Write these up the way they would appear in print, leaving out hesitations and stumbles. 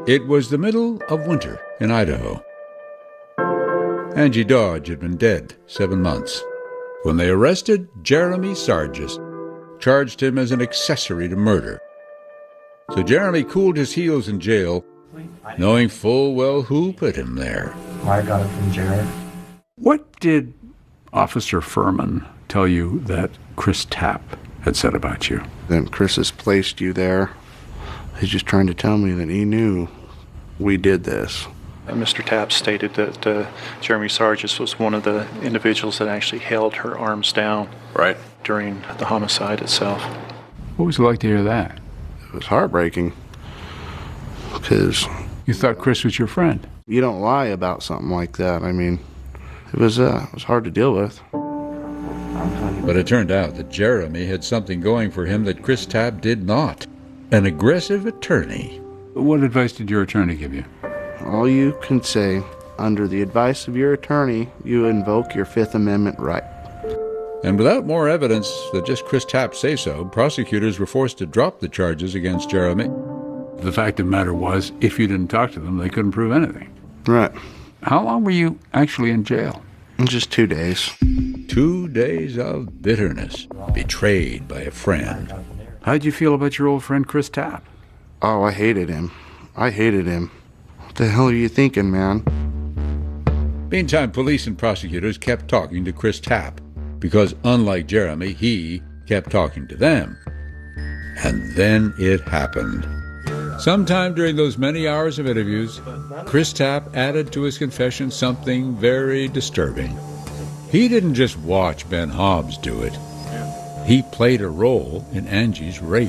It was the middle of winter in Idaho. Angie Dodge had been dead 7 months when they arrested Jeremy Sargis, charged him as an accessory to murder. So Jeremy cooled his heels in jail, knowing full well who put him there. I got it from Jared. What did Officer Furman tell you that Chris Tapp had said about you? Then Chris has placed you there. He's just trying to tell me that he knew we did this. Mr. Tapp stated that Jeremy Sargis was one of the individuals that actually held her arms down during the homicide itself. What was it like to hear that? It was heartbreaking because you thought Chris was your friend. You don't lie about something like that. I mean, it was hard to deal with. But it turned out that Jeremy had something going for him that Chris Tapp did not. An aggressive attorney. What advice did your attorney give you? All you can say, under the advice of your attorney, you invoke your Fifth Amendment right. And without more evidence than just Chris Tapp's say-so, prosecutors were forced to drop the charges against Jeremy. The fact of the matter was, if you didn't talk to them, they couldn't prove anything. Right. How long were you actually in jail? Just 2 days. 2 days of bitterness, betrayed by a friend. How'd you feel about your old friend Chris Tapp? Oh, I hated him. What the hell are you thinking, man? Meantime, police and prosecutors kept talking to Chris Tapp, because unlike Jeremy, he kept talking to them. And then it happened. Sometime during those many hours of interviews, Chris Tapp added to his confession something very disturbing. He didn't just watch Ben Hobbs do it. He played a role in Angie's rape.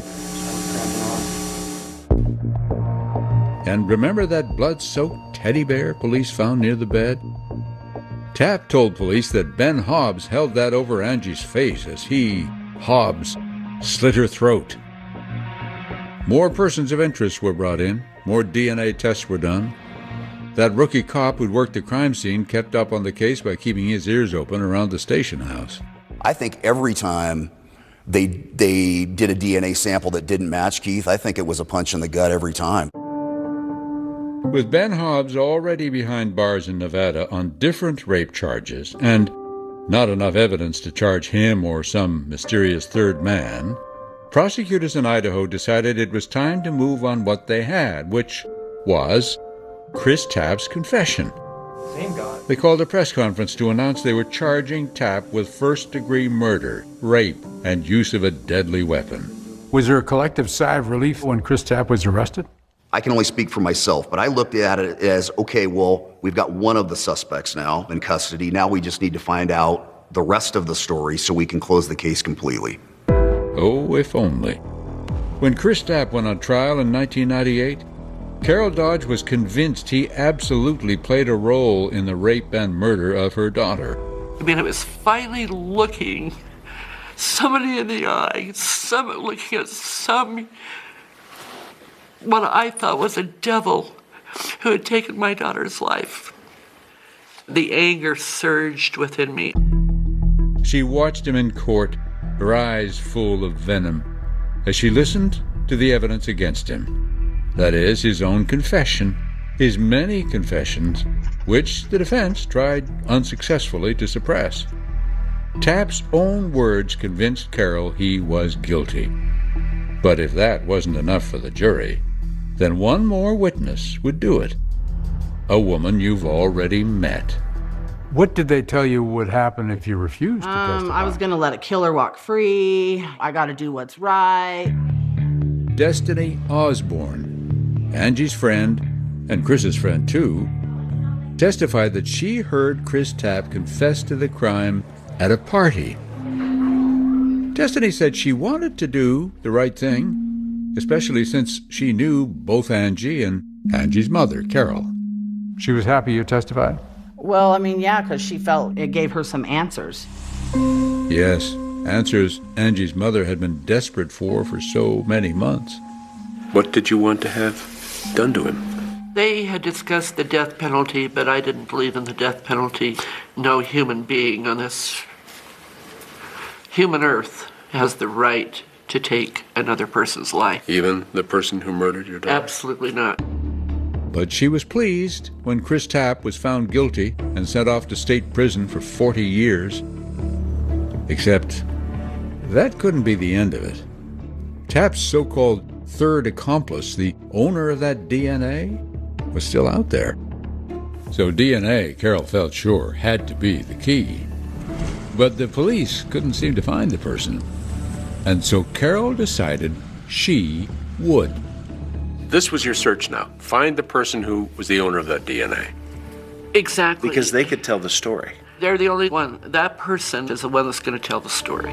And remember that blood-soaked teddy bear police found near the bed? Tapp told police that Ben Hobbs held that over Angie's face as he, Hobbs, slit her throat. More persons of interest were brought in. More DNA tests were done. That rookie cop who'd worked the crime scene kept up on the case by keeping his ears open around the station house. I think every time they did a DNA sample that didn't match Keith, I think it was a punch in the gut every time. With Ben Hobbs already behind bars in Nevada on different rape charges and not enough evidence to charge him or some mysterious third man, prosecutors in Idaho decided it was time to move on what they had, which was Chris Tapp's confession. Same guy. They called a press conference to announce they were charging Tapp with first-degree murder, rape, and use of a deadly weapon. Was there a collective sigh of relief when Chris Tapp was arrested? I can only speak for myself, but I looked at it as, okay, well, we've got one of the suspects now in custody. Now we just need to find out the rest of the story so we can close the case completely. Oh, if only. When Chris Tapp went on trial in 1998, Carol Dodge was convinced he absolutely played a role in the rape and murder of her daughter. I mean, it was finally looking somebody in the eye, looking at what I thought was a devil who had taken my daughter's life. The anger surged within me. She watched him in court, her eyes full of venom, as she listened to the evidence against him. That is, his own confession, his many confessions, which the defense tried unsuccessfully to suppress. Tapp's own words convinced Carol he was guilty. But if that wasn't enough for the jury, then one more witness would do it. A woman you've already met. What did they tell you would happen if you refused to testify? I was going to let a killer walk free. I got to do what's right. Destiny Osborne, Angie's friend, and Chris's friend too, testified that she heard Chris Tapp confess to the crime at a party. Destiny said she wanted to do the right thing, especially since she knew both Angie and Angie's mother, Carol. She was happy you testified? Well, I mean, yeah, because she felt it gave her some answers. Yes, answers Angie's mother had been desperate for so many months. What did you want to have done to him? They had discussed the death penalty, but I didn't believe in the death penalty. No human being on this human earth has the right to take another person's life. Even the person who murdered your daughter? Absolutely not. But she was pleased when Chris Tapp was found guilty and sent off to state prison for 40 years. Except that couldn't be the end of it. Tapp's so-called third accomplice, the owner of that DNA, was still out there. So DNA, Carol felt sure, had to be the key. But the police couldn't seem to find the person. And so Carol decided she would. This was your search now. Find the person who was the owner of that DNA. Exactly. Because they could tell the story. They're the only one. That person is the one that's going to tell the story.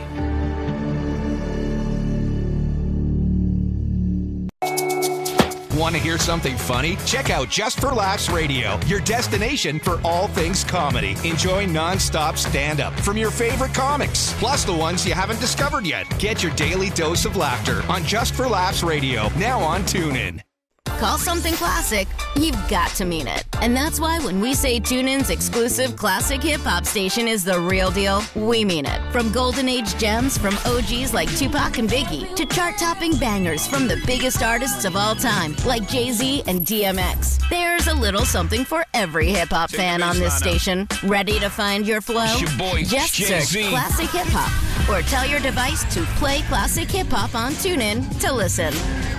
Want to hear something funny? Check out Just for Laughs Radio, your destination for all things comedy. Enjoy non-stop stand-up from your favorite comics, plus the ones you haven't discovered yet. Get your daily dose of laughter on Just for Laughs Radio, now on TuneIn. Call something classic, you've got to mean it. And that's why when we say TuneIn's exclusive classic hip-hop station is the real deal, we mean it. From golden age gems from OGs like Tupac and Biggie to chart-topping bangers from the biggest artists of all time like Jay-Z and DMX. There's a little something for every hip-hop fan on this station. Ready to find your flow? Just search Classic Hip Hop or tell your device to play Classic Hip Hop on TuneIn to listen.